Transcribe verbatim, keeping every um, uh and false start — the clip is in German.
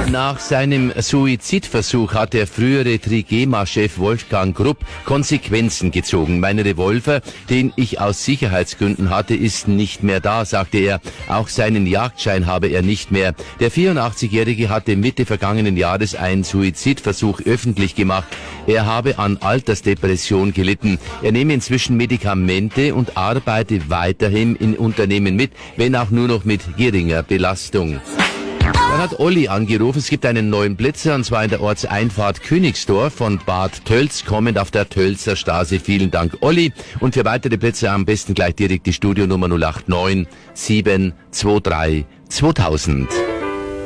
Nach seinem Suizidversuch hat der frühere Trigema-Chef Wolfgang Grupp Konsequenzen gezogen. Mein Revolver, den ich aus Sicherheitsgründen hatte, ist nicht mehr da, sagte er. Auch seinen Jagdschein habe er nicht mehr. Der vierundachtzigjährige hatte Mitte vergangenen Jahres einen Suizidversuch öffentlich gemacht. Er habe an Altersdepression gelitten. Er nehme inzwischen Medikamente und arbeite weiterhin in Unternehmen mit, wenn auch nur noch mit geringer Belastung. Dann hat Olli angerufen, es gibt einen neuen Blitzer, und zwar in der Ortseinfahrt Königsdorf von Bad Tölz, kommend auf der Tölzer Straße. Vielen Dank, Olli. Und für weitere Blitzer am besten gleich direkt die Studionummer null acht neun sieben zwei drei zweitausend.